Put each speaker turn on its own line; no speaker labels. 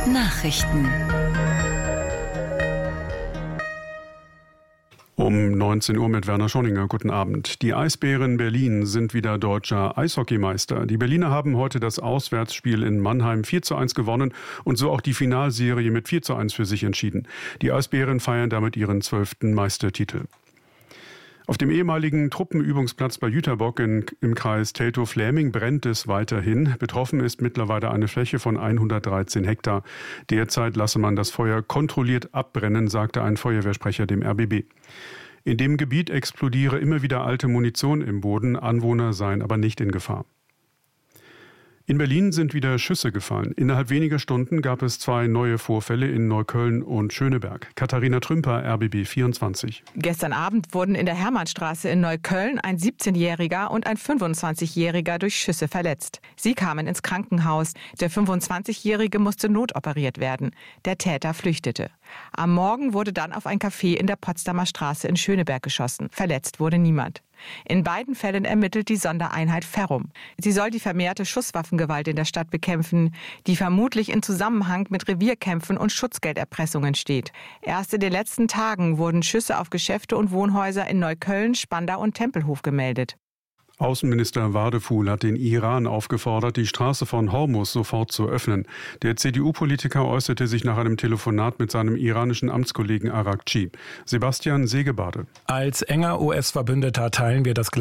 Nachrichten.
Um 19 Uhr mit Werner Schonninger. Guten Abend. Die Eisbären Berlin sind wieder deutscher Eishockeymeister. Die Berliner haben heute das Auswärtsspiel in Mannheim 4:1 gewonnen und so auch die Finalserie mit 4:1 für sich entschieden. Die Eisbären feiern damit ihren 12. Meistertitel. Auf dem ehemaligen Truppenübungsplatz bei Jüterbock im Kreis Teltow-Fläming brennt es weiterhin. Betroffen ist mittlerweile eine Fläche von 113 Hektar. Derzeit lasse man das Feuer kontrolliert abbrennen, sagte ein Feuerwehrsprecher dem RBB. In dem Gebiet explodiere immer wieder alte Munition im Boden, Anwohner seien aber nicht in Gefahr. In Berlin sind wieder Schüsse gefallen. Innerhalb weniger Stunden gab es 2 neue Vorfälle in Neukölln und Schöneberg. Katharina Trümper, RBB 24.
Gestern Abend wurden in der Hermannstraße in Neukölln ein 17-Jähriger und ein 25-Jähriger durch Schüsse verletzt. Sie kamen ins Krankenhaus. Der 25-Jährige musste notoperiert werden. Der Täter flüchtete. Am Morgen wurde dann auf ein Café in der Potsdamer Straße in Schöneberg geschossen. Verletzt wurde niemand. In beiden Fällen ermittelt die Sondereinheit Ferrum. Sie soll die vermehrte Schusswaffengewalt in der Stadt bekämpfen, die vermutlich in Zusammenhang mit Revierkämpfen und Schutzgelderpressungen steht. Erst in den letzten Tagen wurden Schüsse auf Geschäfte und Wohnhäuser in Neukölln, Spandau und Tempelhof gemeldet.
Außenminister Wadefuhl hat den Iran aufgefordert, die Straße von Hormuz sofort zu öffnen. Der CDU-Politiker äußerte sich nach einem Telefonat mit seinem iranischen Amtskollegen Arakci. Sebastian Segebade.
Als enger US-Verbündeter teilen wir das